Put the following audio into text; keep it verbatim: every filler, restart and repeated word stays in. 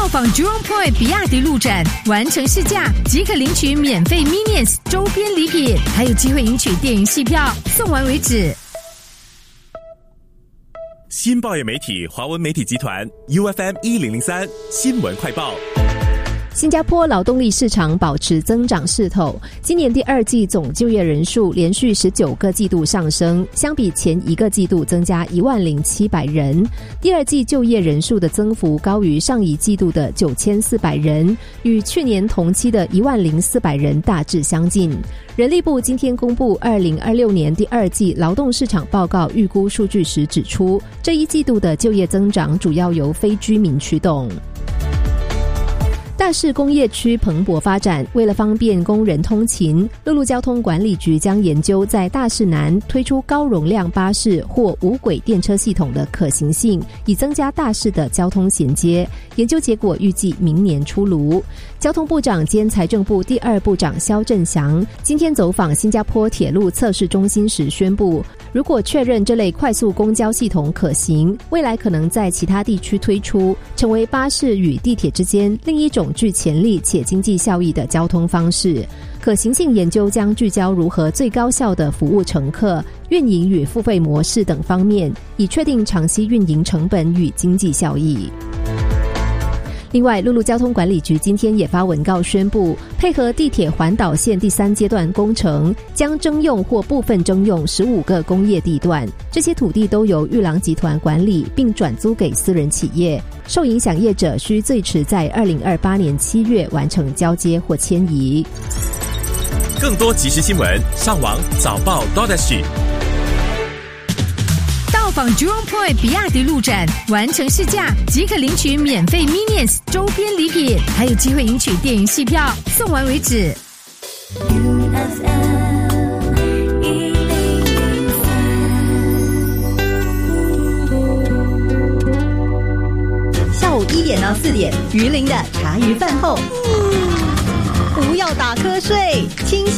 到访 Jurong Point 比亚迪路展，完成试驾即可领取免费 Minions 周边礼品，还有机会赢取电影戏票，送完为止。 新报业媒体华文媒体集团 U F M 一零零三新闻快报。 新加坡劳动力市场保持增长势头，今年第二季总就业人数连续十九个季度上升，相比前一个季度增加一万零七百人。第二季就业人数的增幅高于上一季度的九千四百人，与去年同期的一万零四百人大致相近。人力部今天公布二零二六年第二季劳动市场报告预估数据时指出，这一季度的就业增长主要由非居民驱动。大市工业区蓬勃发展，为了方便工人通勤，陆路交通管理局将研究在大市南推出高容量巴士或无轨电车系统的可行性，以增加大市的交通衔接。研究结果预计明年出炉。交通部长兼财政部第二部长萧振祥今天走访新加坡铁路测试中心时宣布，如果确认这类快速公交系统可行，未来可能在其他地区推出，成为巴士与地铁之间另一种具潜力且经济效益的交通方式。可行性研究将聚焦如何最高效地服务乘客、运营与付费模式等方面，以确定长期运营成本与经济效益。另外，陆路交通管理局今天也发文告宣布，配合地铁环岛线第三阶段工程，将征用或部分征用十五个工业地段，这些土地都由玉郎集团管理，并转租给私人企业。受影响业者需最迟在二零二八年七月完成交接或迁移。 更多即时新闻，上网早报 .sg。 到访 Jurong Point 比亚迪路展，完成试驾即可领取免费 Minions 周边礼品，还有机会赢取电影戏票，送完为止。 下午一点到四点，鱼鳞的茶余饭后，不要打瞌睡，清醒。